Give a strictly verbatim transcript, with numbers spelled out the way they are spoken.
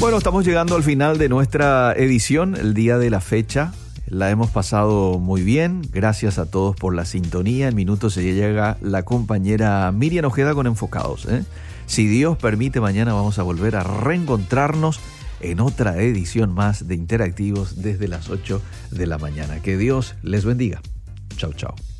Bueno, estamos llegando al final de nuestra edición, el día de la fecha. La hemos pasado muy bien. Gracias a todos por la sintonía. En minutos se llega la compañera Miriam Ojeda con Enfocados, ¿eh? Si Dios permite, mañana vamos a volver a reencontrarnos en otra edición más de Interactivos desde las ocho de la mañana. Que Dios les bendiga. Chau, chau.